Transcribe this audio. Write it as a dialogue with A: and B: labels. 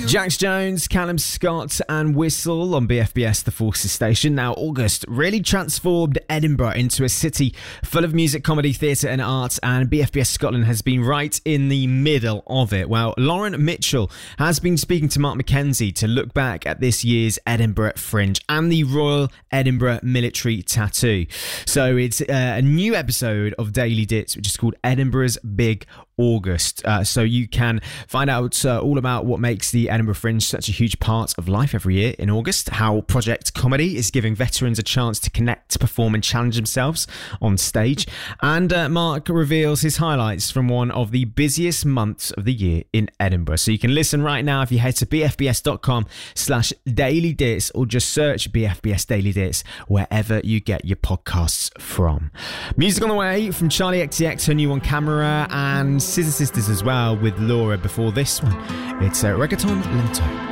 A: Jax Jones, Callum Scott and Whistle on BFBS The Forces station. Now, August really transformed Edinburgh into a city full of music, comedy, theatre and arts, and BFBS Scotland has been right in the middle of it. Well, Lauren Mitchell has been speaking to Mark Mackenzie to look back at this year's Edinburgh Fringe and the Royal Edinburgh Military Tattoo. So it's a new episode of Daily Dits, which is called Edinburgh's Big August. So you can find out all about what makes the Edinburgh Fringe such a huge part of life every year in August, how Project Comedy is giving veterans a chance to connect, perform and challenge themselves on stage. And Mark reveals his highlights from one of the busiest months of the year in Edinburgh. So you can listen right now if you head to bfbs.com/dailydits or just search BFBS Daily Dits wherever you get your podcasts from. Music on the way from Charlie XCX, her new on Camera, and Scissor Sisters as well with Laura before this one. It's Reggaeton Lento.